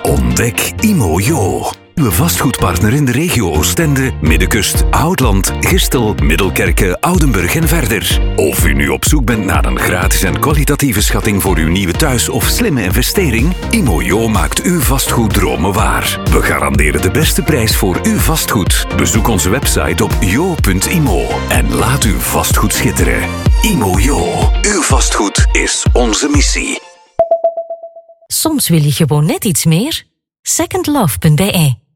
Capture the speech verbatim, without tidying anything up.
Ontdek Imojo. Uw vastgoedpartner in de regio Oostende, Middenkust, Houtland, Gistel, Middelkerke, Oudenburg en verder. Of u nu op zoek bent naar een gratis en kwalitatieve schatting voor uw nieuwe thuis of slimme investering, Imojo maakt uw vastgoeddromen waar. We garanderen de beste prijs voor uw vastgoed. Bezoek onze website op jo punt imo en laat uw vastgoed schitteren. Imojo. Uw vastgoed is onze missie. Soms wil je gewoon net iets meer. second love punt be